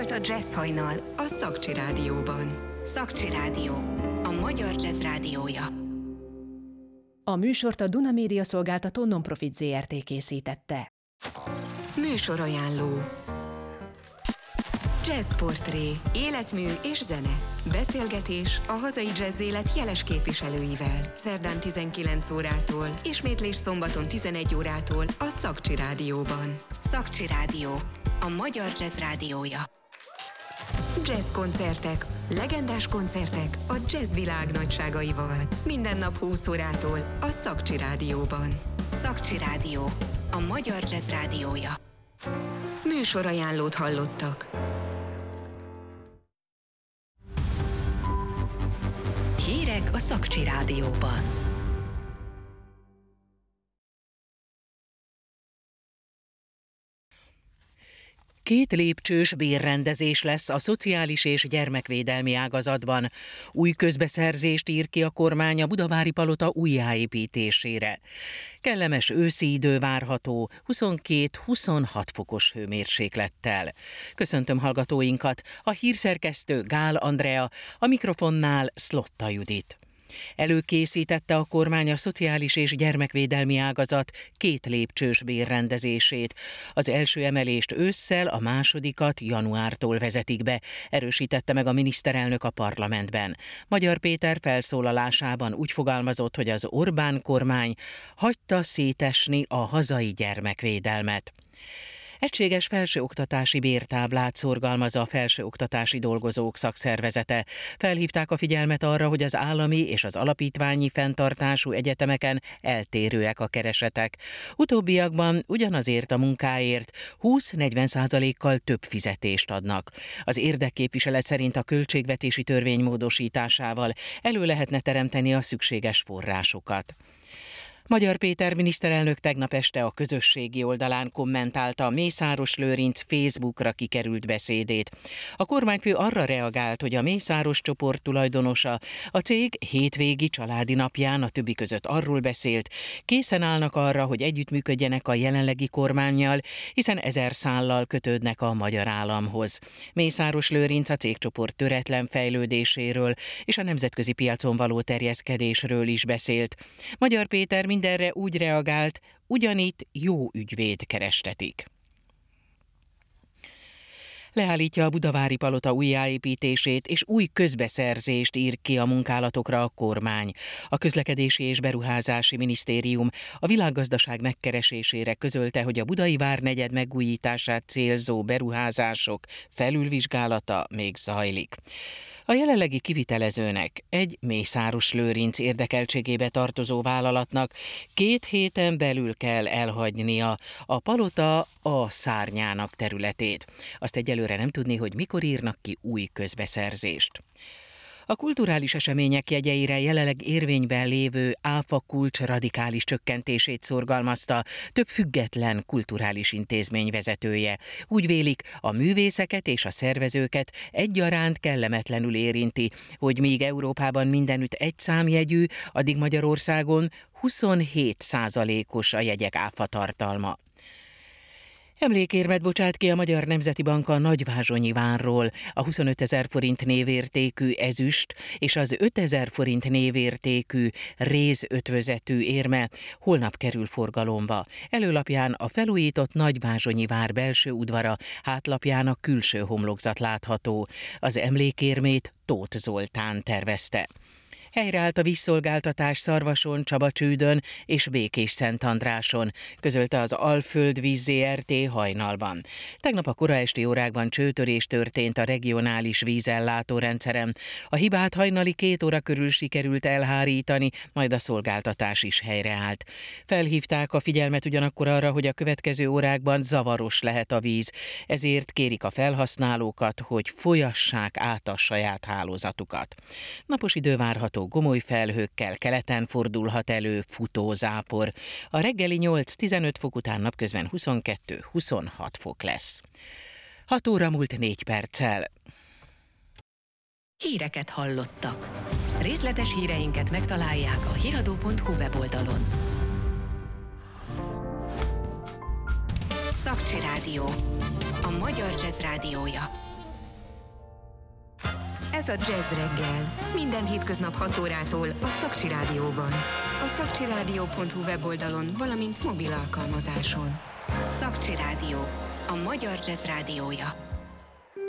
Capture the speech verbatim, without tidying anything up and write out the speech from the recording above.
volt a Jazz Hajnal a Szakcsi Rádióban. Szakcsi Rádió, a magyar jazz rádiója. A műsort a Duna Média Szolgáltató Nonprofit zé er té készítette. Műsorajánló. Jazzportré, életmű és zene. Beszélgetés a hazai jazz élet jeles képviselőivel. Szerdán tizenkilenc órától, ismétlés szombaton tizenegy órától a Szakcsi Rádióban. Szakcsi Rádió, a magyar jazz rádiója. Jazz koncertek, legendás koncertek a jazz világ nagyságaival. Minden nap húsz órától a Szakcsi Rádióban. Szakcsi Rádió, a magyar jazz rádiója. Műsorajánlót hallottak. Hírek a Szakcsi Rádióban. Két lépcsős bérrendezés lesz a szociális és gyermekvédelmi ágazatban. Új közbeszerzést ír ki a kormány a Budavári Palota újjáépítésére. Kellemes őszi idő várható, huszonkét-huszonhat fokos hőmérséklettel. Köszöntöm hallgatóinkat, a hírszerkesztő Gál Andrea, a mikrofonnál Szlotta Judit. Előkészítette a kormány a szociális és gyermekvédelmi ágazat két lépcsős bérrendezését. Az első emelést ősszel, a másodikat januártól vezetik be, erősítette meg a miniszterelnök a parlamentben. Magyar Péter felszólalásában úgy fogalmazott, hogy az Orbán kormány hagyta szétesni a hazai gyermekvédelmet. Egységes felsőoktatási bértáblát szorgalmaz a Felsőoktatási Dolgozók Szakszervezete. Felhívták a figyelmet arra, hogy az állami és az alapítványi fenntartású egyetemeken eltérőek a keresetek. Utóbbiakban ugyanazért a munkáért húsz-negyven százalékkal több fizetést adnak. Az érdekképviselet szerint a költségvetési törvény módosításával elő lehetne teremteni a szükséges forrásokat. Magyar Péter miniszterelnök tegnap este a közösségi oldalán kommentálta Mészáros Lőrinc Facebookra kikerült beszédét. A kormányfő arra reagált, hogy a Mészáros csoport tulajdonosa a cég hétvégi családi napján a többi között arról beszélt, készen állnak arra, hogy együttműködjenek a jelenlegi kormánnyal, hiszen ezer szállal kötődnek a magyar államhoz. Mészáros Lőrinc a cégcsoport töretlen fejlődéséről és a nemzetközi piacon való terjeszkedésről is beszélt. Magyar Péter mindenre úgy reagált, ugyanitt jó ügyvéd kerestetik. Leállítja a Budavári Palota újjáépítését és új közbeszerzést ír ki a munkálatokra a kormány. A Közlekedési és Beruházási Minisztérium a világgazdaság megkeresésére közölte, hogy a Budai Várnegyed megújítását célzó beruházások felülvizsgálata még zajlik. A jelenlegi kivitelezőnek, egy Mészáros Lőrinc érdekeltségébe tartozó vállalatnak két héten belül kell elhagynia a palota a szárnyának területét. Azt egyelőre nem tudni, hogy mikor írnak ki új közbeszerzést. A kulturális események jegyeire jelenleg érvényben lévő áfa kulcs radikális csökkentését szorgalmazta több független kulturális intézmény vezetője. Úgy vélik, a művészeket és a szervezőket egyaránt kellemetlenül érinti, hogy míg Európában mindenütt egy számjegyű, addig Magyarországon huszonhét százalékos a jegyek áfa tartalma. Emlékérmet bocsát ki a Magyar Nemzeti Bank a Nagyvázsonyi várról. A huszonötezer forint névértékű ezüst és az ötezer forint névértékű rézötvözetű érme holnap kerül forgalomba. Előlapján a felújított Nagyvázsonyi vár belső udvara, hátlapján a külső homlokzat látható. Az emlékérmét Tóth Zoltán tervezte. Helyreállt a vízszolgáltatás Szarvason, Csabacsődön és Békés-Szentandráson, közölte az Alföld Víz zé er té hajnalban. Tegnap a kora esti órákban csőtörés történt a regionális vízellátórendszeren. A hibát hajnali két óra körül sikerült elhárítani, majd a szolgáltatás is helyreállt. Felhívták a figyelmet ugyanakkor arra, hogy a következő órákban zavaros lehet a víz, ezért kérik a felhasználókat, hogy folyassák át a saját hálózatukat. Napos idő várható, gomoly felhőkkel, keleten fordulhat elő futózápor. A reggeli nyolc-tizenöt fok után napközben huszonkettő-huszonhat fok lesz. hat óra múlt négy perccel. Híreket hallottak. Részletes híreinket megtalálják a hiradó pont hu weboldalon. Szakcsi Rádió, a magyar jazz rádiója. Ez a Jazz Reggel. Minden hétköznap hat órától a Szakcsi Rádióban. A szakcsirádió pont hu weboldalon, valamint mobil alkalmazáson. Szakcsi Rádió. A magyar jazz rádiója.